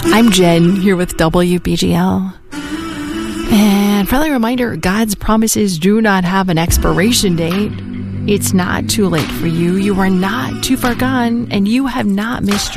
I'm Jen here with WBGL. And friendly reminder, God's promises do not have an expiration date. It's not too late for you. You are not too far gone, and you have not missed